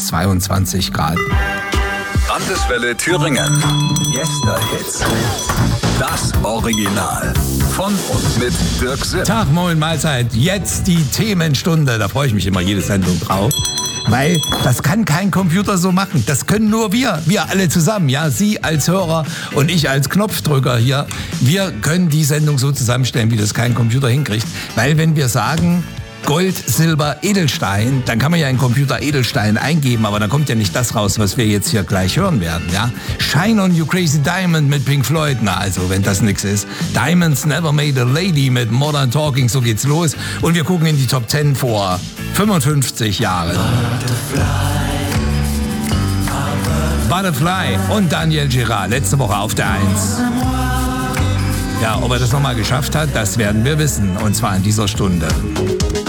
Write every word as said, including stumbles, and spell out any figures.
zweiundzwanzig Grad. Landeswelle Thüringen. Yester Hits. Das Original. Von und mit Dirk Sipp. Tag, moin, Mahlzeit. Jetzt die Themenstunde. Da freue ich mich immer jede Sendung drauf. Weil das kann kein Computer so machen. Das können nur wir. Wir alle zusammen. Ja, Sie als Hörer und ich als Knopfdrücker hier. Wir können die Sendung so zusammenstellen, wie das kein Computer hinkriegt. Weil wenn wir sagen Gold, Silber, Edelstein, dann kann man ja in Computer Edelstein eingeben, aber dann kommt ja nicht das raus, was wir jetzt hier gleich hören werden, ja? Shine on You Crazy Diamond mit Pink Floyd, na also, wenn das nix ist. Diamonds Never Made a Lady mit Modern Talking, so geht's los. Und wir gucken in die Top zehn vor fünfundfünfzig Jahren. Butterfly und Daniel Girard, letzte Woche auf der eins. Ja, ob er das nochmal geschafft hat, das werden wir wissen, und zwar in dieser Stunde.